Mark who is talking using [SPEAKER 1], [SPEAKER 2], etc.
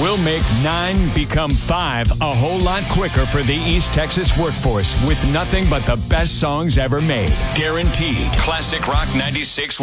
[SPEAKER 1] We'll make 9 become 5 a whole lot quicker for the East Texas workforce with nothing but the best songs ever made. Guaranteed. Classic Rock 96.